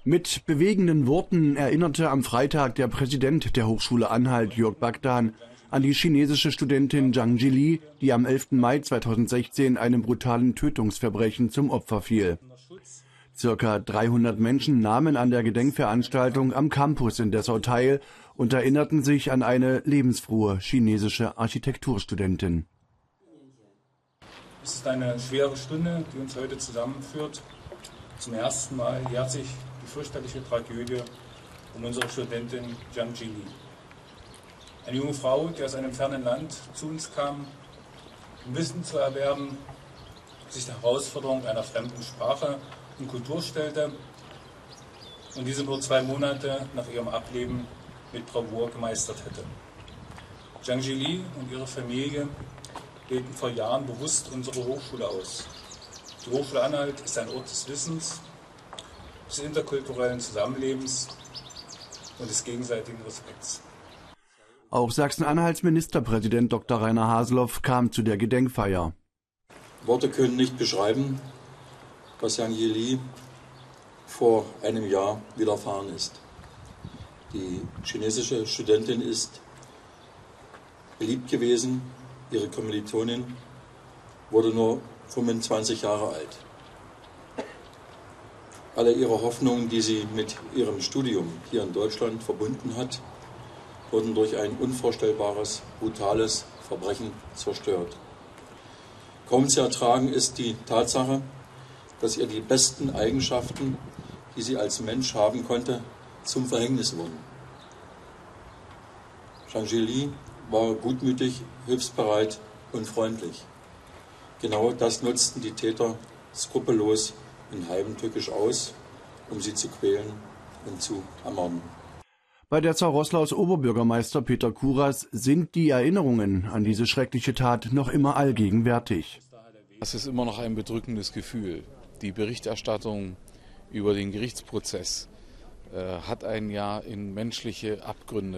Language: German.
Mit bewegenden Worten erinnerte am Freitag der Präsident der Hochschule Anhalt, Jörg Bagdan, an die chinesische Studentin Zhang Jili, die am 11. Mai 2016 einem brutalen Tötungsverbrechen zum Opfer fiel. Circa 300 Menschen nahmen an der Gedenkveranstaltung am Campus in Dessau teil und erinnerten sich an eine lebensfrohe chinesische Architekturstudentin. Es ist eine schwere Stunde, die uns heute zusammenführt. Zum ersten Mal jährt sich die fürchterliche Tragödie um unsere Studentin Zhang Jili. Eine junge Frau, die aus einem fernen Land zu uns kam, um Wissen zu erwerben, sich der Herausforderung einer fremden Sprache und Kultur stellte und diese nur 2 Monate nach ihrem Ableben mit Bravour gemeistert hätte. Zhang Jili und ihre Familie wählten vor Jahren bewusst unsere Hochschule aus. Die Hochschule Anhalt ist ein Ort des Wissens, des interkulturellen Zusammenlebens und des gegenseitigen Respekts. Auch Sachsen-Anhalts Ministerpräsident Dr. Rainer Haseloff kam zu der Gedenkfeier. Worte können nicht beschreiben, was Zhang Jili vor einem Jahr widerfahren ist. Die chinesische Studentin ist beliebt gewesen. Ihre Kommilitonin wurde nur 25 Jahre alt. Alle ihre Hoffnungen, die sie mit ihrem Studium hier in Deutschland verbunden hat, wurden durch ein unvorstellbares, brutales Verbrechen zerstört. Kaum zu ertragen ist die Tatsache, dass ihr die besten Eigenschaften, die sie als Mensch haben konnte, zum Verhängnis wurden. Zhang Jili war gutmütig, hilfsbereit und freundlich. Genau das nutzten die Täter skrupellos und heimtückisch aus, um sie zu quälen und zu ermorden. Bei der Zauroslaus Oberbürgermeister Peter Kuras sind die Erinnerungen an diese schreckliche Tat noch immer allgegenwärtig. Das ist immer noch ein bedrückendes Gefühl. Die Berichterstattung über den Gerichtsprozess hat einen ja in menschliche Abgründe